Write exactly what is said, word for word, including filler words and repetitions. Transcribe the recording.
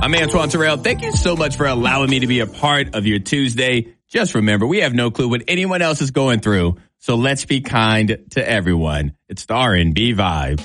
I'm Antoine Terrell. Thank you so much for allowing me to be a part of your Tuesday. Just remember, we have no clue what anyone else is going through, so let's be kind to everyone. It's the R and B Vibe.